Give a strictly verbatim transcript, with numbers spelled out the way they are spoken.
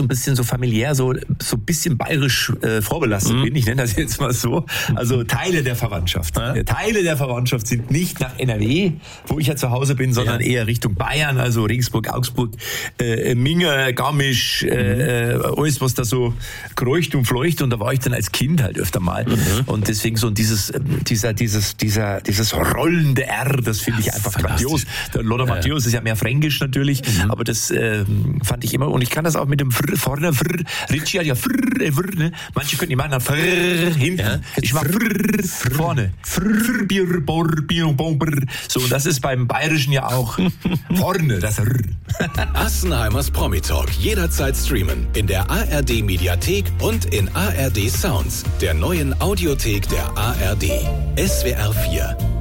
ein bisschen so familiär, so so ein bisschen bayerisch äh, vorbelastet mhm. bin. Ich nenne das jetzt mal so. Also Teile der Verwandtschaft. Ja. Teile der Verwandtschaft sind nicht nach N R W, wo ich ja zu Hause bin, sondern ja. eher Richtung Bayern, also Regensburg, Augsburg, äh, Minger, Garmisch, mhm. äh, alles, was da so kreucht und fleucht. Und da war ich dann als Kind halt öfter mal. Mhm. Und deswegen so dieses, dieser, dieses, dieser, dieses rollende R, das finde ich einfach grandios. Der Lothar ja. Matthäus ist ja mehr fränkisch natürlich, mhm. aber das äh, fand ich immer, und ich kann das auch mit dem Frr vorne, Frr, Ritchie hat ja Frr, äh, Frr, ne? Manche können die machen dann Frr hinten. Ja. Ich mach Frr, Frr vorne. Frr, Bier, Bor, Bier, Bomber. So, und das ist beim Bayerischen ja auch vorne, das R. Assenheimers Promi-Talk jederzeit streamen in der A R D Mediathek und in A R D Sounds, der neuen Audiothek der A R D. S W R vier.